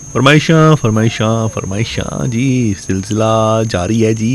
फरमाइशां जी सिलसिला जारी है जी।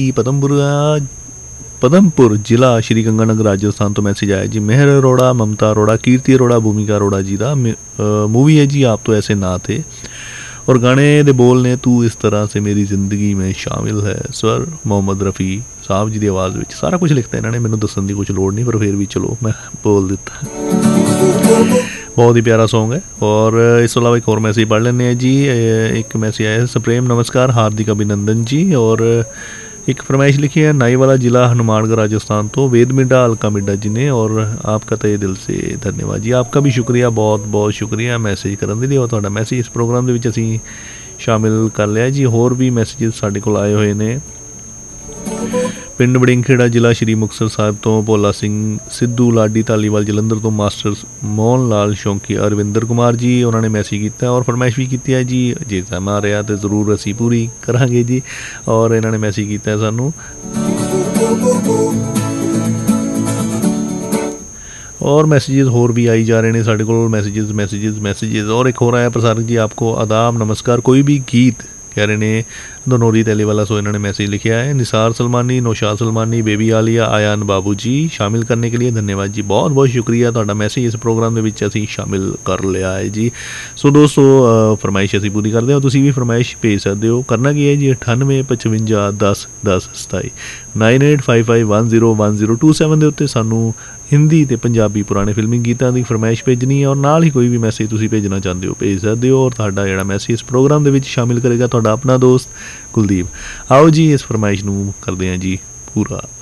पदमपुर जिला श्री गंगानगर राजस्थान तो मैसेज आया जी। मेहर अरोड़ा, ममता अरोड़ा, कीर्ति अरोड़ा, भूमिका अरोड़ा जी का मूवी है जी आप तो ऐसे ना थे, और गाने दे बोल ने तू इस तरह से मेरी ज़िंदगी में शामिल है। स्वर मोहम्मद रफ़ी साहब जी की आवाज़ में सारा कुछ लिखता है इन्होंने, मैंने दसन की कुछ लोड़ नहीं, पर फिर भी चलो मैं बोल दिता। बहुत ही प्यारा सॉन्ग है। और इस अलावा एक और मैसेज पढ़ लेने हैं जी। एक मैसेज आया है, सप्रेम नमस्कार, हार्दिक अभिनंदन जी। और एक फरमाइश लिखी है नाईवाला जिला हनुमानगढ़ राजस्थान तो वेद मिड्डा अलका मिड्डा जी ने, और आपका तहे दिल से धन्यवाद जी। आपका भी शुक्रिया, बहुत बहुत शुक्रिया मैसेज करने के लिए, और तुहाडा मैसेज इस प्रोग्राम के विच असीं शामिल कर लिया जी। होर भी मैसेजेस साडे कोल आए हुए ने। पिंड बड़िंगखेड़ा जिला श्री मुक्तसर साहिब तो भोला सिंह सिद्धू लाडी धालीवाल जलंधर तो मास्टर मोहन लाल शौकी अरविंदर कुमार जी उन्होंने मैसेज किया और फरमाइश भी की है जी। जे समा रहा तो जरूर असी पूरी करांगे जी। और इन्होंने मैसेज किया सानू और मैसेजेस होर भी आई जा रहे हैं साढ़े को मैसेजेस। और एक हो रहा है प्रसारक जी आपको आदाब नमस्कार, कोई भी गीत कह रहे ने धनौरी तैली वाला सो इन्होंने मैसेज लिखा है। निसार सलमानी, नौशाद सलमानी, बेबी आलिया, आयान बाबू जी शामिल करने के लिए धन्यवाद जी। बहुत बहुत शुक्रिया, तुहाडा मैसेज इस प्रोग्राम के असीं शामिल कर लिया है जी। सो दोस्तों फरमाइश असीं पूरी करते हो, तुसीं भी फरमाइश भेज सकते हो। करना की है जी 98 55 10 10 27 9855101027 के उत्ते सानू हिंदी ते पंजाबी पुराने फिल्मी गीतों की फरमाइश भेजनी है, और नाल ही कोई भी मैसेज तुसीं भेजना चाहते हो भेज सकते हो। और तुहाडा जिहड़ा मैसेज इस प्रोग्राम के शामिल करेगा तुहाडा अपना दोस्त कुलदीप। आओ जी इस फरमाइश नूं करदे हां जी पूरा।